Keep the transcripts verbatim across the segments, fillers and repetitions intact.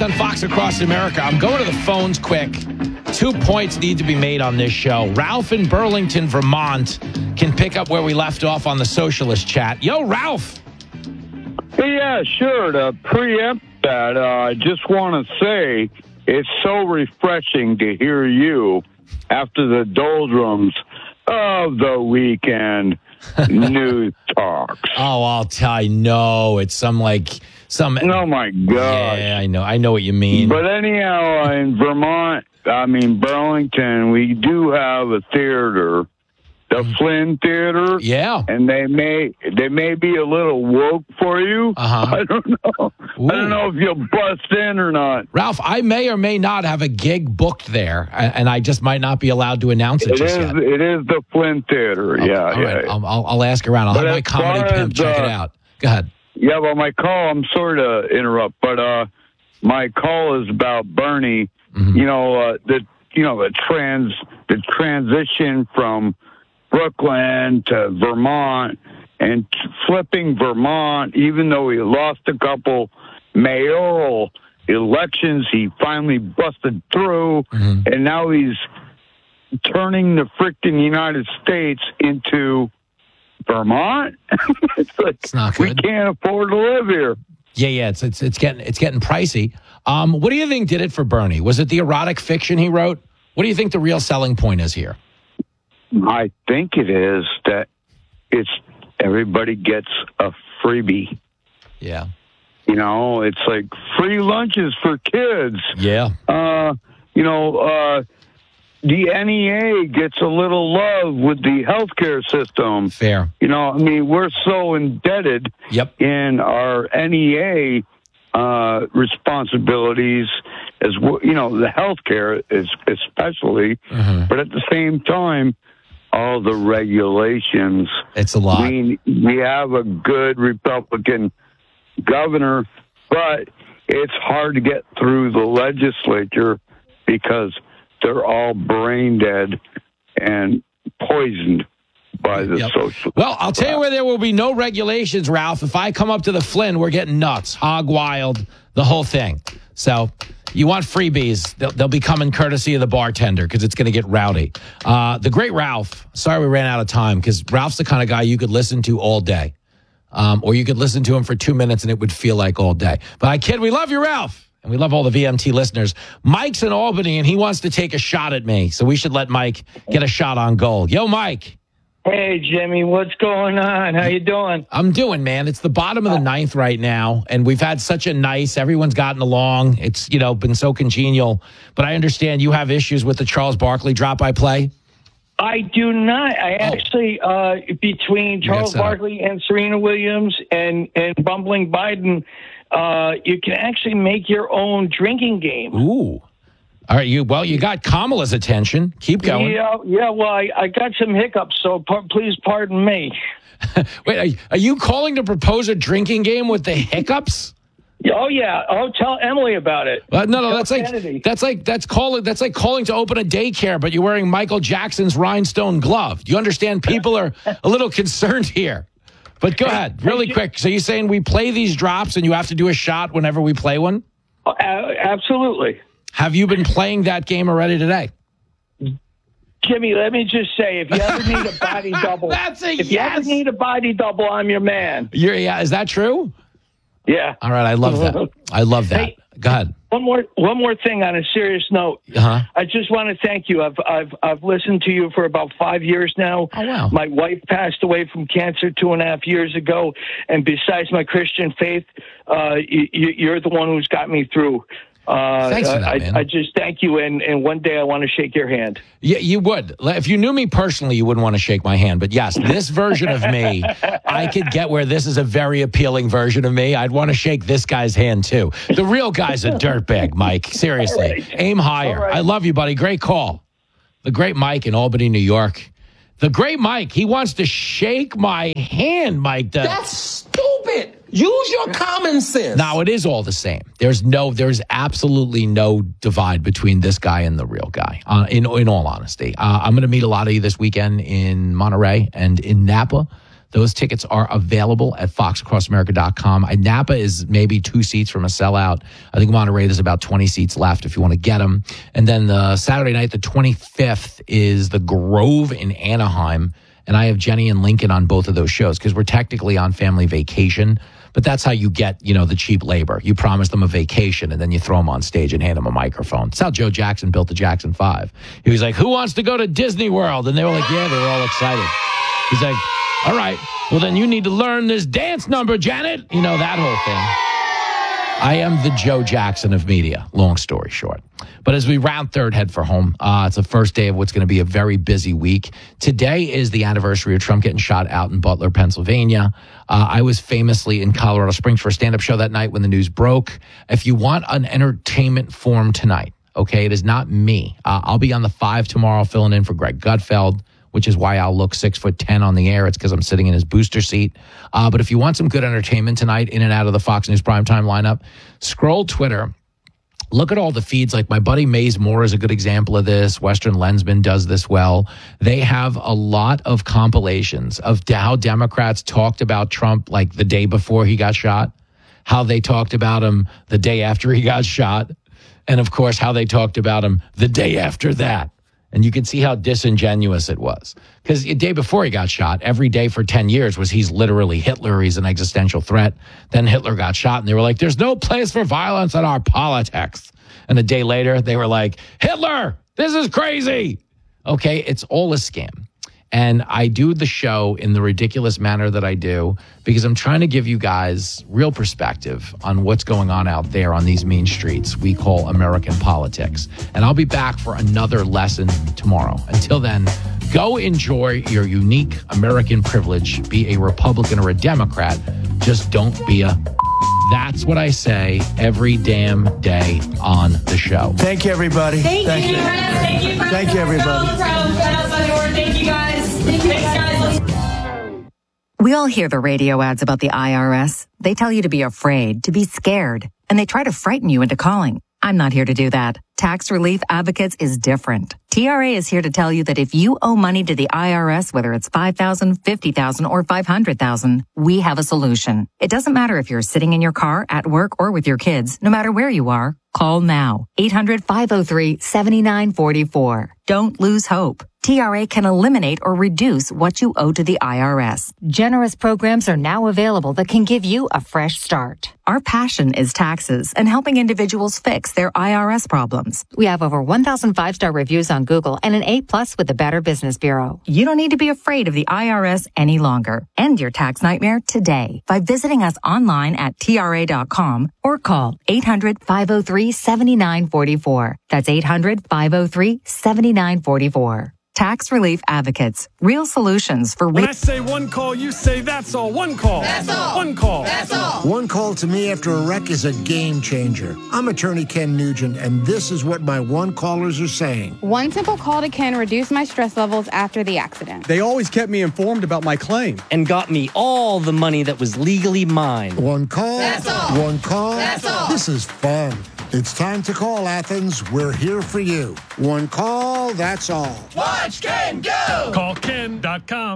on Fox Across America. I'm going to the phones quick. Two points need to be made on this show. Ralph in Burlington, Vermont can pick up where we left off on the socialist chat. Yo, Ralph. Yeah, sure. To preempt that, uh, I just want to say it's so refreshing to hear you after the doldrums of the weekend news talks. Oh, I'll tell you. No, it's some like some. Oh my gosh. Yeah, I know. I know what you mean. But anyhow, in Vermont, I mean Burlington, we do have a theater, the Flynn Theater. Yeah. And they may they may be a little woke for you. Uh-huh. I don't know. Ooh. I don't know if you'll bust in or not. Ralph, I may or may not have a gig booked there, and I just might not be allowed to announce it, It just is yet. it is the Flynn Theater. Okay, yeah, all yeah. right. I'll, I'll, I'll ask around. I'll But have my as comedy far pimp as, check it uh, out. Go ahead. Yeah, well, my call, I'm sorry to interrupt, but uh, my call is about Bernie. Mm-hmm. You know, uh, the you know the trans the transition from Brooklyn to Vermont and flipping Vermont, even though he lost a couple mayoral elections, he finally busted through, Mm-hmm. and now he's turning the frickin' United States into Vermont. It's like It's not we good. can't afford to live here. Yeah, yeah, it's it's it's getting it's getting pricey. Um, what do you think did it for Bernie? Was it the erotic fiction he wrote? What do you think the real selling point is here? I think it is that it's everybody gets a freebie. Yeah. You know, it's like free lunches for kids. Yeah. Uh, you know, uh, the N E A gets a little love with the healthcare system. Fair. You know, I mean, we're so indebted Yep. in our N E A uh, responsibilities as well, you know, the healthcare is especially, Mhm. but at the same time, all the regulations. It's a lot. We we have a good Republican governor, but it's hard to get through the legislature because they're all brain dead and poisoned by the Yep. social. Well, I'll tell you where there will be no regulations, Ralph. If I come up to the Flynn, we're getting nuts, hog wild, the whole thing. So you want freebies, they'll, they'll be coming courtesy of the bartender because it's going to get rowdy. Uh, the great Ralph, sorry we ran out of time because Ralph's the kind of guy you could listen to all day. Um, or you could listen to him for two minutes and it would feel like all day. But I kid, we love you, Ralph. And we love all the V M T listeners. Mike's in Albany and he wants to take a shot at me. So we should let Mike get a shot on goal. Yo, Mike. Hey, Jimmy, what's going on? How you doing? I'm doing, man. It's the bottom of the ninth right now, and we've had such a nice, everyone's gotten along. It's, you know, been so congenial. But I understand you have issues with the Charles Barkley drop-by play. I do not. I Oh. actually, uh, between Charles set up. Barkley and Serena Williams and, and bumbling Biden, uh, you can actually make your own drinking game. Ooh. All right, you well, you got Kamala's attention. Keep going. Yeah, yeah. Well, I, I got some hiccups, so par- please pardon me. Wait, are, are you calling to propose a drinking game with the hiccups? Oh yeah. Oh, tell Emily about it. Uh, no, no, Tell that's like Kennedy. that's like that's calling that's like calling to open a daycare, but you're wearing Michael Jackson's rhinestone glove. Do you understand? People are a little concerned here. But go ahead, really quick. So you're saying we play these drops, and you have to do a shot whenever we play one? Uh, absolutely. Have you been playing that game already today? Jimmy, let me just say, if you ever need a body double, That's a if you yes. ever need a body double, I'm your man. You're, yeah, is that true? Yeah. All right, I love that. I love that. Hey. Go ahead. One more, one more thing on a serious note. Uh-huh. I just want to thank you. I've, I've, I've listened to you for about five years now. Oh, wow. My wife passed away from cancer two and a half years ago, and besides my Christian faith, uh, you, you're the one who's got me through. Uh, Thanks for that, I, man. I just thank you, and, and one day I want to shake your hand. Yeah, you would. If you knew me personally, you wouldn't want to shake my hand. But yes, this version of me, I could get where this is a very appealing version of me. I'd want to shake this guy's hand too. The real guy's a dirtbag, Mike. Seriously. All right. Aim higher. All right. I love you, buddy. Great call. The great Mike in Albany, New York. The great Mike, he wants to shake my hand, Mike does. That's stupid. Use your common sense. Now, it is all the same. There's no, there's absolutely no divide between this guy and the real guy, uh, in, in all honesty. Uh, I'm going to meet a lot of you this weekend in Monterey and in Napa. Those tickets are available at fox across america dot com. I, Napa is maybe two seats from a sellout. I think Monterey, there's about twenty seats left if you want to get them. And then the Saturday night, the twenty-fifth, is the Grove in Anaheim. And I have Jenny and Lincoln on both of those shows because we're technically on family vacation. But that's how you get, you know, the cheap labor. You promise them a vacation and then you throw them on stage and hand them a microphone. That's how Joe Jackson built the Jackson five. He was like, who wants to go to Disney World? And they were like, yeah, they were all excited. He's like, all right, well, then you need to learn this dance number, Janet. You know, that whole thing. I am the Joe Jackson of media, long story short. But as we round third, head for home, uh, it's the first day of what's going to be a very busy week. Today is the anniversary of Trump getting shot out in Butler, Pennsylvania. Uh, I was famously in Colorado Springs for a stand-up show that night when the news broke. If you want an entertainment forum tonight, okay, it is not me. Uh, I'll be on the five tomorrow filling in for Greg Gutfeld, which is why I'll look six foot ten on the air. It's because I'm sitting in his booster seat. Uh, but if you want some good entertainment tonight, in and out of the Fox News primetime lineup, scroll Twitter. Look at all the feeds. Like my buddy Maze Moore is a good example of this. Western Lensman does this well. They have a lot of compilations of how Democrats talked about Trump like the day before he got shot, how they talked about him the day after he got shot, and of course how they talked about him the day after that. And you can see how disingenuous it was. Because the day before he got shot, every day for ten years was he's literally Hitler, he's an existential threat. Then Hitler got shot, and they were like, there's no place for violence in our politics. And a day later, they were like, Hitler, this is crazy. Okay, it's all a scam. And I do the show in the ridiculous manner that I do because I'm trying to give you guys real perspective on what's going on out there on these mean streets we call American politics. And I'll be back for another lesson tomorrow. Until then, go enjoy your unique American privilege. Be a Republican or a Democrat. Just don't be a... That's what I say every damn day on the show. Thank you, everybody. Thank, Thank you, you. Thank you, Thank you, everybody. Thank you, guys. Thanks, guys. We all hear the radio ads about the I R S. They tell you to be afraid, to be scared, and they try to frighten you into calling. I'm not here to do that. Tax Relief Advocates is different. T R A is here to tell you that if you owe money to the I R S, whether it's five thousand dollars, fifty thousand dollars, or five hundred thousand dollars, we have a solution. It doesn't matter if you're sitting in your car, at work, or with your kids. No matter where you are, call now. eight hundred, five oh three, seven nine four four. Don't lose hope. T R A can eliminate or reduce what you owe to the I R S. Generous programs are now available that can give you a fresh start. Our passion is taxes and helping individuals fix their I R S problems. We have over one thousand five-star reviews on Google and an A plus with the Better Business Bureau. You don't need to be afraid of the I R S any longer. End your tax nightmare today by visiting us online at T R A dot com or call eight hundred, five oh three, seven nine four four. That's eight hundred, five oh three, seven nine four four. Tax Relief Advocates. Real solutions for... When I say one call, you say that's all. One call. That's all. One call. That's all. One call to me after a wreck is a game changer. I'm attorney Ken Nugent, and this is what my one callers are saying. One simple call to Ken reduced my stress levels after the accident. They always kept me informed about my claim. And got me all the money that was legally mine. One call. That's all. One call. That's all. This is fun. It's time to call, Athens. We're here for you. One call, that's all. Watch Ken go. Call Ken dot com.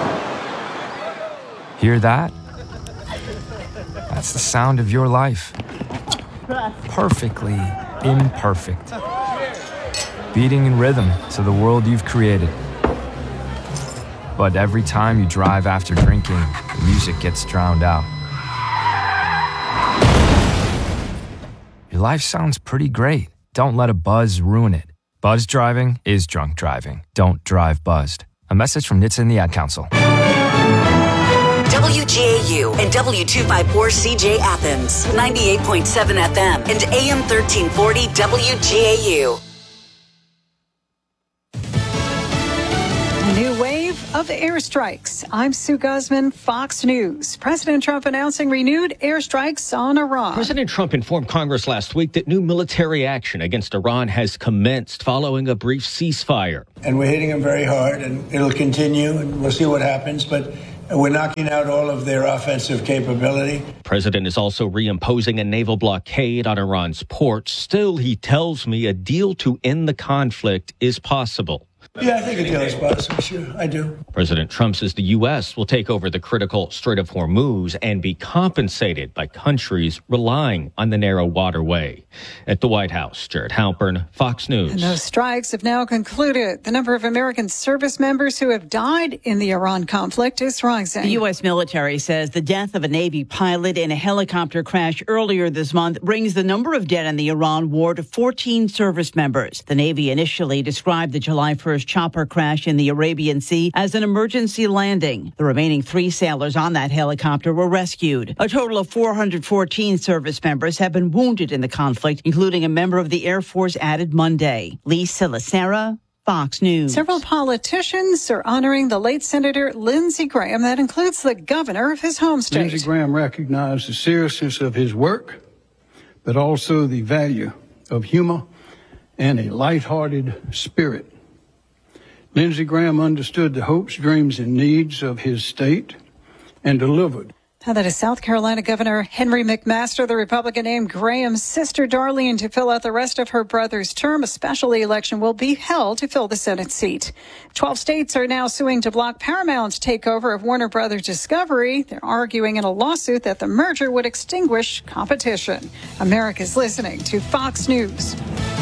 Hear that? That's the sound of your life. Perfectly imperfect. Beating in rhythm to the world you've created. But every time you drive after drinking, the music gets drowned out. Your life sounds pretty great. Don't let a buzz ruin it. Buzz driving is drunk driving. Don't drive buzzed. A message from N H T S A and the Ad Council. W G A U and W two fifty-four C J Athens, ninety-eight point seven F M and A M thirteen forty W G A U. A new wave of airstrikes. I'm Sue Guzman, Fox News. President Trump announcing renewed airstrikes on Iran. President Trump informed Congress last week that new military action against Iran has commenced following a brief ceasefire. And we're hitting them very hard, and it'll continue, and we'll see what happens. But we're knocking out all of their offensive capability. The president is also reimposing a naval blockade on Iran's ports. Still, he tells me a deal to end the conflict is possible. Yeah, I think a deal is possible, sure. I do. President Trump says the U S will take over the critical Strait of Hormuz and be compensated by countries relying on the narrow waterway. At the White House, Jared Halpern, Fox News. And those strikes have now concluded. The number of American service members who have died in the Iran conflict is rising. The U S military says the death of a Navy pilot in a helicopter crash earlier this month brings the number of dead in the Iran war to fourteen service members. The Navy initially described the July first chopper crash in the Arabian Sea as an emergency landing. The remaining three sailors on that helicopter were rescued. A total of four hundred fourteen service members have been wounded in the conflict, including a member of the Air Force added Monday. Lisa Lacera, Fox News. Several politicians are honoring the late Senator Lindsey Graham. That includes the governor of his home state. Lindsey Graham recognized the seriousness of his work, but also the value of humor and a lighthearted spirit. Lindsey Graham understood the hopes, dreams, and needs of his state and delivered. Now that is South Carolina Governor Henry McMaster. The Republican named Graham's sister Darlene to fill out the rest of her brother's term. A special election will be held to fill the Senate seat. Twelve states are now suing to block Paramount's takeover of Warner Brothers Discovery. They're arguing in a lawsuit that the merger would extinguish competition. America's listening to Fox News.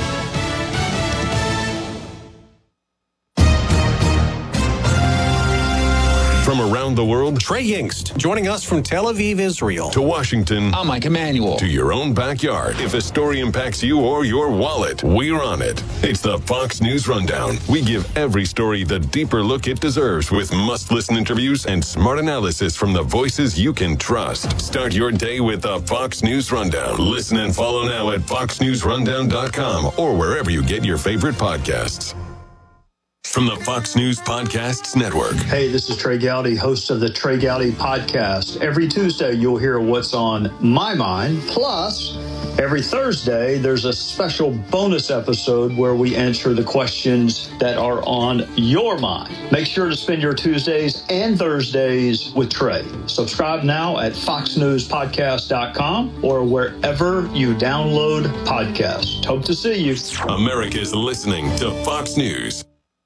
From around the world, Trey Yingst joining us from Tel Aviv, Israel. To Washington, I'm Mike Emanuel. To your own backyard. If a story impacts you or your wallet, we're on it. It's the Fox News Rundown. We give every story the deeper look it deserves with must-listen interviews and smart analysis from the voices you can trust. Start your day with the Fox News Rundown. Listen and follow now at fox news rundown dot com or wherever you get your favorite podcasts. From the Fox News Podcasts Network. Hey, this is Trey Gowdy, host of the Trey Gowdy Podcast. Every Tuesday, you'll hear what's on my mind. Plus, every Thursday, there's a special bonus episode where we answer the questions that are on your mind. Make sure to spend your Tuesdays and Thursdays with Trey. Subscribe now at fox news podcast dot com or wherever you download podcasts. Hope to see you. America's listening to Fox News.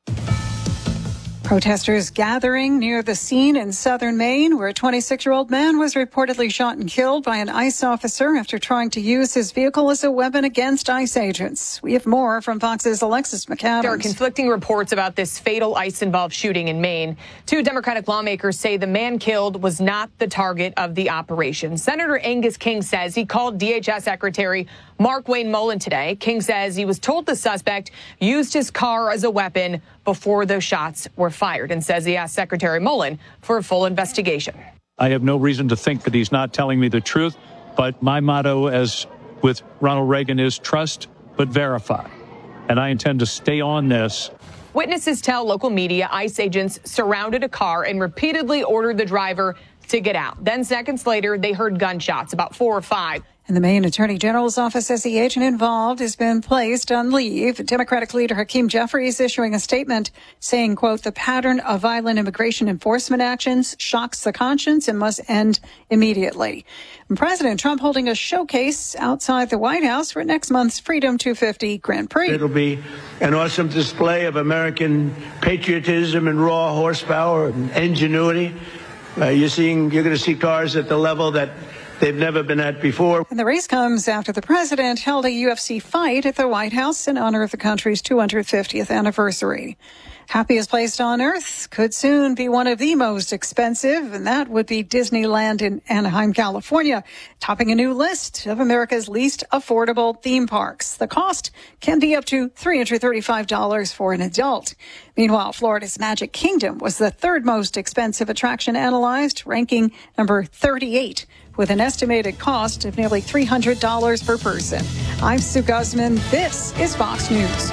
Protesters gathering near the scene in southern Maine, where a twenty-six-year-old man was reportedly shot and killed by an ICE officer after trying to use his vehicle as a weapon against ICE agents. We have more from Fox's Alexis McAdams. There are conflicting reports about this fatal ICE-involved shooting in Maine. Two Democratic lawmakers say the man killed was not the target of the operation. Senator Angus King says he called D H S Secretary Markwayne Mullin today. King says he was told the suspect used his car as a weapon before those shots were fired, and says he asked Secretary Mullin for a full investigation. I have no reason to think that he's not telling me the truth, but my motto, as with Ronald Reagan, is trust but verify. And I intend to stay on this. Witnesses tell local media ICE agents surrounded a car and repeatedly ordered the driver to get out. Then seconds later, they heard gunshots, about four or five. And the Maine Attorney General's office says the agent involved has been placed on leave. Democratic leader Hakeem Jeffries issuing a statement saying, quote, the pattern of violent immigration enforcement actions shocks the conscience and must end immediately. And President Trump holding a showcase outside the White House for next month's Freedom two fifty Grand Prix. It'll be an awesome display of American patriotism and raw horsepower and ingenuity. Uh, you're seeing, you're going to see cars at the level that they've never been at before. And the race comes after the president held a U F C fight at the White House in honor of the country's two hundred fiftieth anniversary. Happiest place on earth could soon be one of the most expensive, and that would be Disneyland in Anaheim, California, topping a new list of America's least affordable theme parks. The cost can be up to three hundred thirty-five dollars for an adult. Meanwhile, Florida's Magic Kingdom was the third most expensive attraction analyzed, ranking number thirty-eight, with an estimated cost of nearly three hundred dollars per person. I'm Sue Guzman. This is Fox News.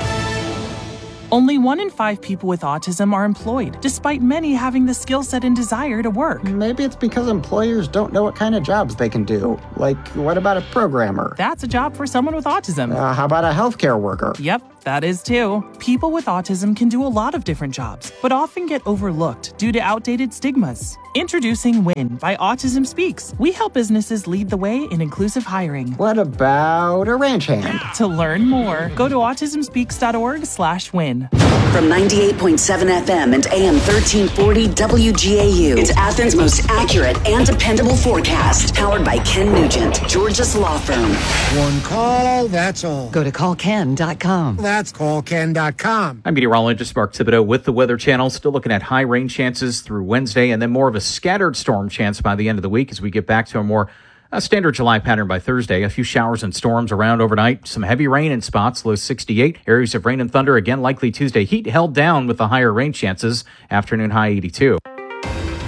Only one in five people with autism are employed, despite many having the skill set and desire to work. Maybe it's because employers don't know what kind of jobs they can do. Like, what about a programmer? That's a job for someone with autism. Uh, how about a healthcare worker? Yep, that is too. People with autism can do a lot of different jobs, but often get overlooked due to outdated stigmas. Introducing WIN by Autism Speaks. We help businesses lead the way in inclusive hiring. What about a ranch hand? To learn more, go to autism speaks dot org slash win. From ninety-eight point seven F M and A M thirteen forty W G A U, it's Athens' most accurate and dependable forecast. Powered by Ken Nugent, Georgia's law firm. One call, that's all. Go to call ken dot com. That's call ken dot com. I'm meteorologist Mark Thibodeau with the Weather Channel. Still looking at high rain chances through Wednesday and then more of a scattered storm chance by the end of the week as we get back to a more A standard July pattern by Thursday. A few showers and storms around overnight. Some heavy rain in spots, low sixty-eight. Areas of rain and thunder again likely Tuesday. Heat held down with the higher rain chances. Afternoon high eighty-two.